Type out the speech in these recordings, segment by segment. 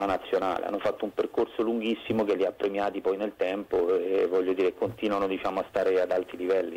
nazionale, hanno fatto un percorso lunghissimo che li ha premiati poi nel tempo e voglio dire continuano a stare ad alti livelli.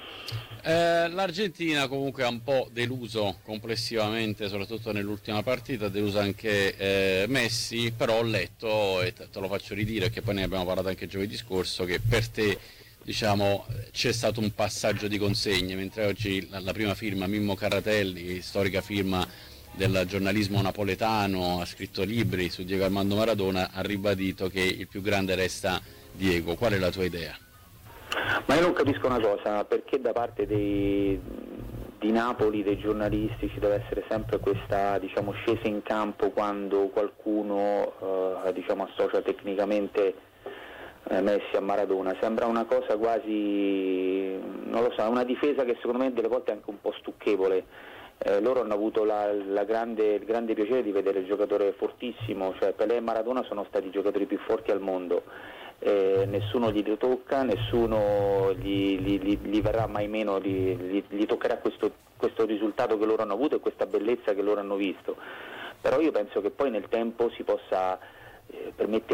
L'Argentina comunque ha un po' deluso complessivamente, soprattutto nell'ultima partita, ha deluso anche Messi, però ho letto, e te lo faccio ridire, che poi ne abbiamo parlato anche giovedì scorso, che per te c'è stato un passaggio di consegne, mentre oggi la prima firma, Mimmo Carratelli, storica firma del giornalismo napoletano, ha scritto libri su Diego Armando Maradona, ha ribadito che il più grande resta Diego. Qual è la tua idea? Ma io non capisco una cosa, perché da parte di Napoli, dei giornalisti, ci deve essere sempre questa scesa in campo quando qualcuno associa tecnicamente Messi a Maradona. Sembra una cosa quasi, non lo so, una difesa che secondo me delle volte è anche un po' stucchevole. Loro hanno avuto il grande piacere di vedere il giocatore fortissimo, cioè Pelé e Maradona sono stati i giocatori più forti al mondo. Nessuno gli tocca, nessuno gli verrà mai meno, gli toccherà questo risultato che loro hanno avuto e questa bellezza che loro hanno visto. Però io penso che poi nel tempo si possa per me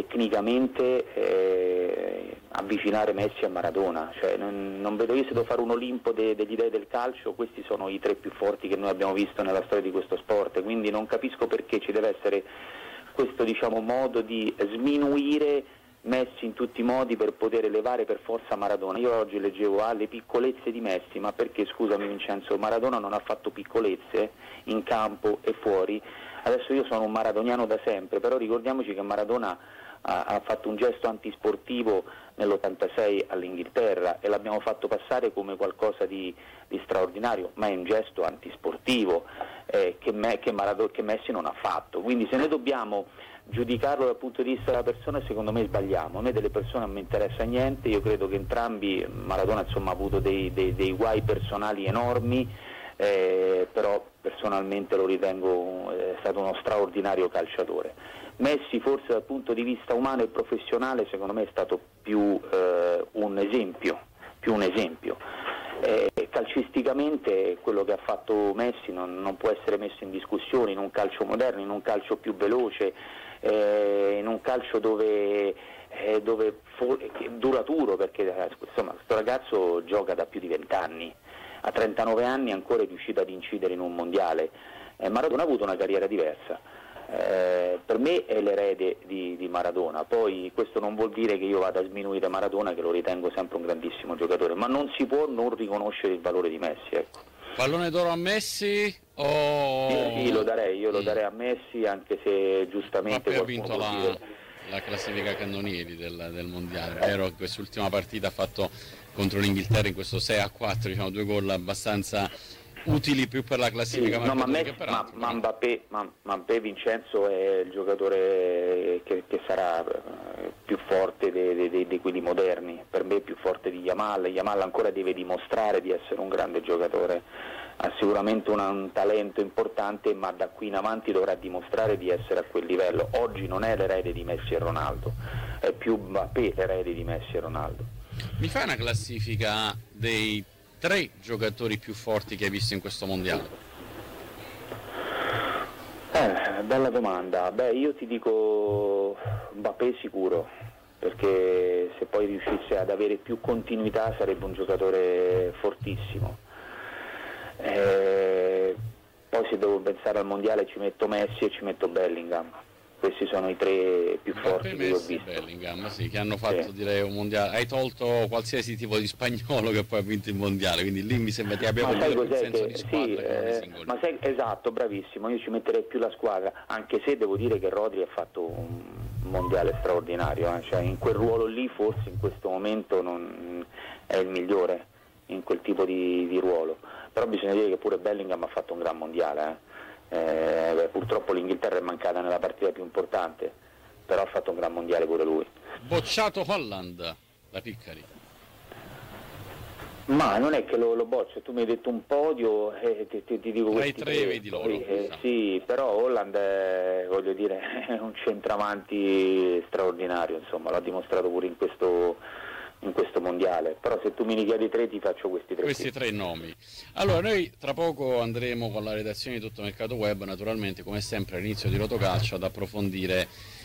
tecnicamente avvicinare Messi a Maradona, cioè, non vedo, io se devo fare un Olimpo degli dei del calcio, questi sono i tre più forti che noi abbiamo visto nella storia di questo sport, quindi non capisco perché ci deve essere questo modo di sminuire Messi in tutti i modi per poter elevare per forza Maradona. Io oggi leggevo le piccolezze di Messi, ma perché, scusami Vincenzo, Maradona non ha fatto piccolezze in campo e fuori? Adesso io sono un maradoniano da sempre, però ricordiamoci che Maradona ha fatto un gesto antisportivo nell'86 all'Inghilterra e l'abbiamo fatto passare come qualcosa di straordinario, ma è un gesto antisportivo che Messi non ha fatto. Quindi se noi dobbiamo giudicarlo dal punto di vista della persona, secondo me sbagliamo. A me delle persone non mi interessa niente, io credo che entrambi, Maradona ha avuto dei guai personali enormi, però personalmente lo ritengo è stato uno straordinario calciatore. Messi forse dal punto di vista umano e professionale secondo me è stato più un esempio. Calcisticamente quello che ha fatto Messi non può essere messo in discussione in un calcio moderno, in un calcio più veloce, in un calcio dove duraturo, perché insomma questo ragazzo gioca da più di 20 anni, a 39 anni ancora è riuscito ad incidere in un mondiale. Maradona ha avuto una carriera diversa, per me è l'erede di Maradona, poi questo non vuol dire che io vada a sminuire Maradona, che lo ritengo sempre un grandissimo giocatore, ma non si può non riconoscere il valore di Messi, ecco. Pallone d'oro a Messi o... Io lo darei a Messi, anche se giustamente ha vinto la classifica cannonieri del mondiale, è vero che quest'ultima partita ha fatto contro l'Inghilterra in questo 6-4, 2 gol abbastanza utili più per la classifica, sì, ma Mbappé Vincenzo è il giocatore che sarà più forte di quelli moderni, per me è più forte di Yamal ancora deve dimostrare di essere un grande giocatore, ha sicuramente un talento importante, ma da qui in avanti dovrà dimostrare di essere a quel livello. Oggi non è l'erede di Messi e Ronaldo, è più Mbappé l'erede di Messi e Ronaldo. Mi fai una classifica dei 3 giocatori più forti che hai visto in questo mondiale? Bella domanda. Io ti dico Mbappé sicuro, perché se poi riuscisse ad avere più continuità sarebbe un giocatore fortissimo. Poi se devo pensare al mondiale ci metto Messi e ci metto Bellingham. Questi sono i 3 più forti che ho visto. Bellingham, sì, che hanno fatto direi un mondiale. Hai tolto qualsiasi tipo di spagnolo che poi ha vinto il mondiale, quindi lì mi sembra che abbia avuto il senso di squadra singoli. Esatto, bravissimo, io ci metterei più la squadra, anche se devo dire che Rodri ha fatto un mondiale straordinario, cioè in quel ruolo lì forse in questo momento non è il migliore in quel tipo di ruolo, però bisogna dire che pure Bellingham ha fatto un gran mondiale. Purtroppo l'Inghilterra è mancata nella partita più importante, però ha fatto un gran mondiale pure lui. Bocciato Holland, la Piccari. Ma non è che lo boccio, tu mi hai detto un podio ti dico tra i 3 vedi loro. Sì, però Holland voglio dire è un centravanti straordinario, insomma, l'ha dimostrato pure in questo mondiale, però se tu mi chiedi 3 ti faccio questi 3 nomi. Allora noi tra poco andremo con la redazione di Tutto Mercato Web, naturalmente come sempre all'inizio di Rotocalcio, ad approfondire